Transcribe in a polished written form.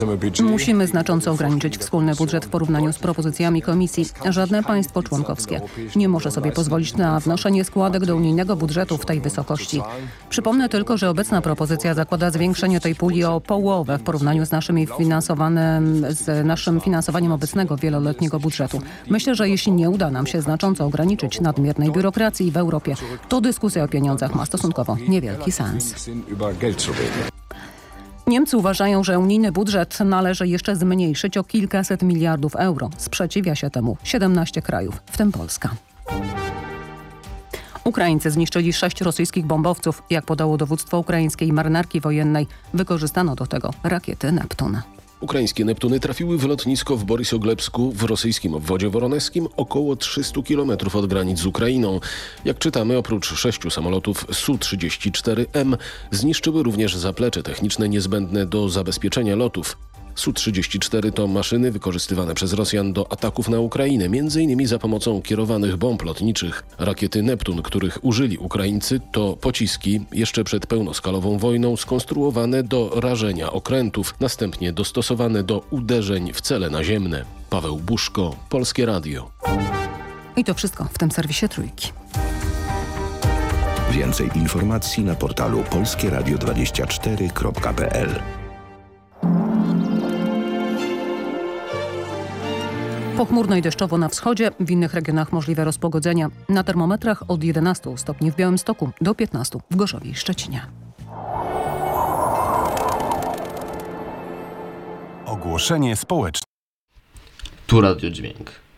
Musimy znacząco ograniczyć wspólny budżet w porównaniu z propozycjami Komisji. Żadne państwo członkowskie nie może sobie pozwolić na wnoszenie składek do unijnego budżetu w tej wysokości. Przypomnę tylko, że obecna propozycja zakłada zwiększenie tej puli o połowę w porównaniu z naszym finansowaniem obecnego wieloletniego budżetu. Myślę, że jeśli nie uda nam się znacząco ograniczyć nadmiernej biurokracji w Europie, to dyskusja o pieniądzach ma stosunkowo niewielki sens. Niemcy uważają, że unijny budżet należy jeszcze zmniejszyć o kilkaset miliardów euro. Sprzeciwia się temu 17 krajów, w tym Polska. Ukraińcy zniszczyli 6 rosyjskich bombowców. Jak podało dowództwo ukraińskiej marynarki wojennej, wykorzystano do tego rakiety Neptun. Ukraińskie Neptuny trafiły w lotnisko w Borysoglebsku w rosyjskim obwodzie woroneskim, około 300 km od granic z Ukrainą. Jak czytamy, oprócz 6 samolotów Su-34M zniszczyły również zaplecze techniczne niezbędne do zabezpieczenia lotów. Su-34 to maszyny wykorzystywane przez Rosjan do ataków na Ukrainę, m.in. za pomocą kierowanych bomb lotniczych. Rakiety Neptun, których użyli Ukraińcy, to pociski jeszcze przed pełnoskalową wojną skonstruowane do rażenia okrętów, następnie dostosowane do uderzeń w cele naziemne. Paweł Buszko, Polskie Radio. I to wszystko w tym serwisie Trójki. Więcej informacji na portalu polskieradio24.pl. Pochmurno i deszczowo na wschodzie, w innych regionach możliwe rozpogodzenia. Na termometrach od 11 stopni w Białymstoku do 15 w Gorzowie i Szczecinie. Ogłoszenie społeczne. Tu Radio Dźwięk.